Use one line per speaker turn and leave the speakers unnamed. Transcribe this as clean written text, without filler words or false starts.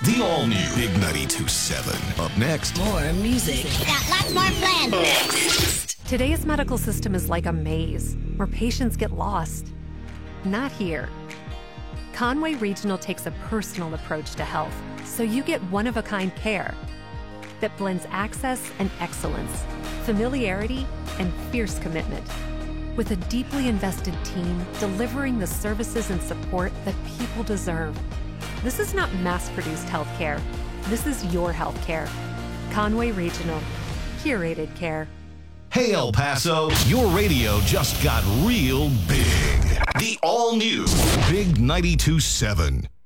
The all-new Big 92.7. Up next.
More music.
Got lots more planned. Next.
Today's medical system is like a maze where patients get lost. Not here. Conway Regional takes a personal approach to health, so you get one-of-a-kind care that blends access and excellence, familiarity and fierce commitment, with a deeply invested team delivering the services and support that people deserve. This is not mass-produced healthcare. This is your healthcare. Conway Regional. Curated care.
Hey, El Paso, your radio just got real big. The all-new Big 92.7.